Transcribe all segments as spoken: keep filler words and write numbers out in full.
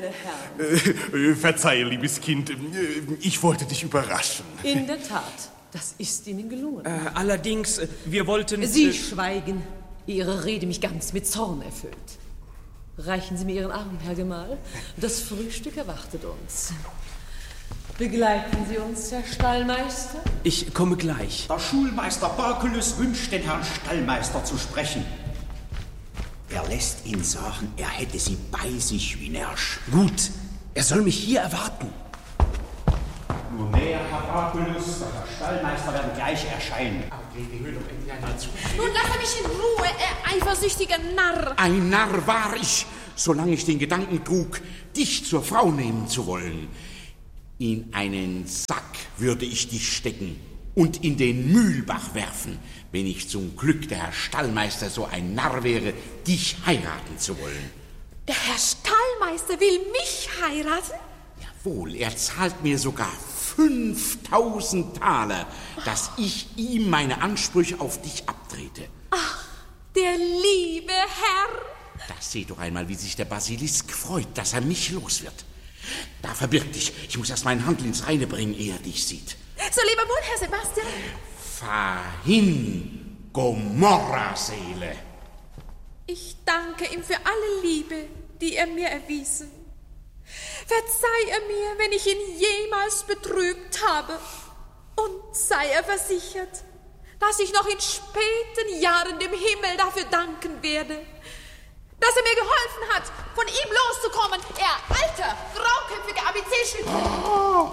Herr. Äh, verzeihe, liebes Kind, ich wollte dich überraschen. In der Tat, das ist Ihnen gelungen. Äh, allerdings, äh, wir wollten... Sie äh, schweigen, wie Ihre Rede mich ganz mit Zorn erfüllt. Reichen Sie mir Ihren Arm, Herr Gemahl. Das Frühstück erwartet uns. Begleiten Sie uns, Herr Stallmeister? Ich komme gleich. Der Schulmeister Baculus wünscht, den Herrn Stallmeister zu sprechen. Er lässt ihn sagen, er hätte sie bei sich wie Nersch. Gut, er soll mich hier erwarten. Nur näher, Herr Baculus, der Herr Stallmeister werden gleich erscheinen. Nun lass mich in Ruhe, er eifersüchtiger Narr. Ein Narr war ich, solange ich den Gedanken trug, dich zur Frau nehmen zu wollen. In einen Sack würde ich dich stecken und in den Mühlbach werfen, wenn ich zum Glück der Herr Stallmeister so ein Narr wäre, dich heiraten zu wollen. Der Herr Stallmeister will mich heiraten? Jawohl, er zahlt mir sogar fünftausend Taler, dass ich ihm meine Ansprüche auf dich abtrete. Ach, der liebe Herr. Da seh doch einmal, wie sich der Basilisk freut, dass er mich los wird. Da verbirg dich. Ich muss erst meinen Handel ins Reine bringen, ehe er dich sieht. So lieber wohl, Herr Sebastian. Fahr hin, Gomorra-Seele. Ich danke ihm für alle Liebe, die er mir erwiesen. Verzeih er mir, wenn ich ihn jemals betrübt habe. Und sei er versichert, dass ich noch in späten Jahren dem Himmel dafür danken werde, dass er mir geholfen hat, von ihm loszukommen, er alter, grauköpfiger Abizäschel. Oh.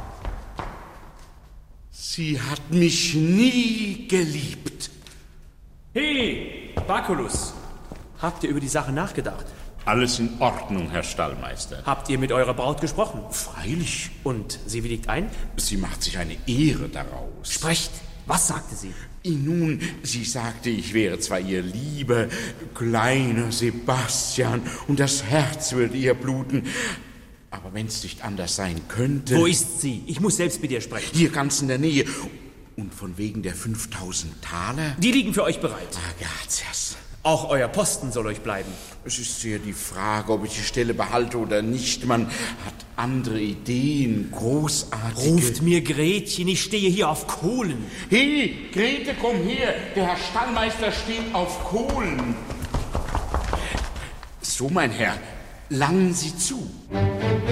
Sie hat mich nie geliebt. Hey, Baculus, habt ihr über die Sache nachgedacht? Alles in Ordnung, Herr Stallmeister. Habt ihr mit eurer Braut gesprochen? Freilich. Und sie willigt ein? Sie macht sich eine Ehre daraus. Sprecht, was sagte sie? Nun, sie sagte, ich wäre zwar ihr lieber, kleiner Sebastian und das Herz würde ihr bluten, aber wenn es nicht anders sein könnte... Wo ist sie? Ich muss selbst mit ihr sprechen. Hier ganz in der Nähe. Und von wegen der fünftausend Taler? Die liegen für euch bereit. Ah, grazias. Auch euer Posten soll euch bleiben. Es ist sehr die Frage, ob ich die Stelle behalte oder nicht. Man hat andere Ideen, großartige... Ruft mir Gretchen, ich stehe hier auf Kohlen. Hey, Grete, komm her. Der Herr Stallmeister steht auf Kohlen. So, mein Herr, langen Sie zu.